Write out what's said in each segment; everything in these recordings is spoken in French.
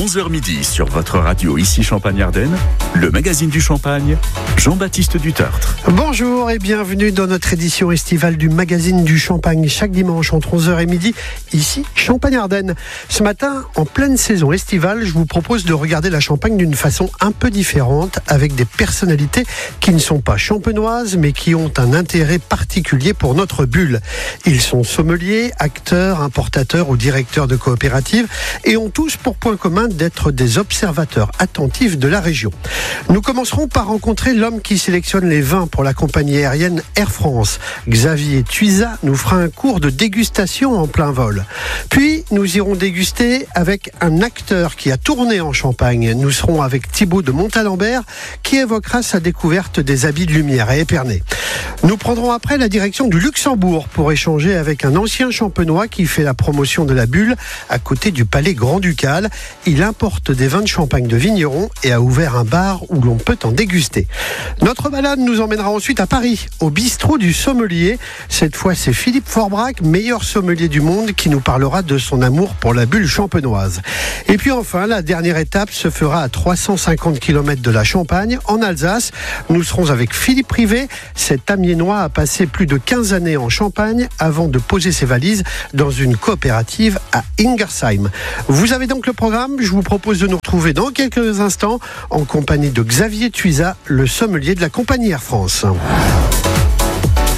11h midi sur votre radio ici Champagne-Ardenne, le magazine du Champagne, Jean-Baptiste Dutertre. Bonjour et bienvenue dans notre édition estivale du magazine du Champagne, chaque dimanche entre 11h et midi, ici Champagne-Ardenne. Ce matin, en pleine saison estivale, je vous propose de regarder la Champagne d'une façon un peu différente, avec des personnalités qui ne sont pas champenoises, mais qui ont un intérêt particulier pour notre bulle. Ils sont sommeliers, acteurs, importateurs ou directeurs de coopératives et ont tous pour point commun d'être des observateurs attentifs de la région. Nous commencerons par rencontrer l'homme qui sélectionne les vins pour la compagnie aérienne Air France. Xavier Tuisa nous fera un cours de dégustation en plein vol. Puis nous irons déguster avec un acteur qui a tourné en Champagne. Nous serons avec Thibaut de Montalembert qui évoquera sa découverte des habits de lumière à Épernay. Nous prendrons après la direction du Luxembourg pour échanger avec un ancien champenois qui fait la promotion de la bulle à côté du palais Grand-Ducal. Il importe des vins de Champagne de vignerons et a ouvert un bar où l'on peut en déguster. Notre balade nous emmènera ensuite à Paris, au bistrot du sommelier. Cette fois, c'est Philippe Forbrac, meilleur sommelier du monde, qui nous parlera de son amour pour la bulle champenoise. Et puis enfin, la dernière étape se fera à 350 km de la Champagne, en Alsace. Nous serons avec Philippe Rivet. Cet Amiénois a passé plus de 15 années en Champagne avant de poser ses valises dans une coopérative à Ingersheim. Vous avez donc le programme. Je vous propose de nous retrouver dans quelques instants en compagnie de Xavier Tuisa, le sommelier de la compagnie Air France.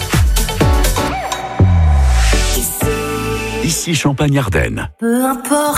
Ici Champagne-Ardenne. Peu importe